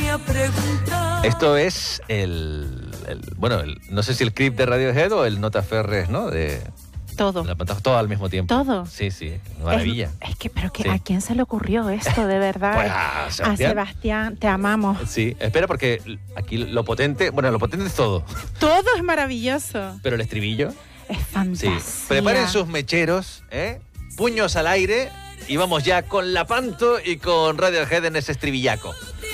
Esto es no sé si el clip de Radiohead o el Nota Ferres, ¿no? Todo. La pantalla todo al mismo tiempo. Todo. Sí, sí, maravilla. Sí. ¿A quién se le ocurrió esto, de verdad? Pues a Sebastián, te amamos. Sí, espera, porque aquí lo potente es todo. Todo es maravilloso. Pero el estribillo es fantasía. Sí. Preparen sus mecheros, puños al aire, y vamos ya con La Panto y con Radiohead en ese estribillaco.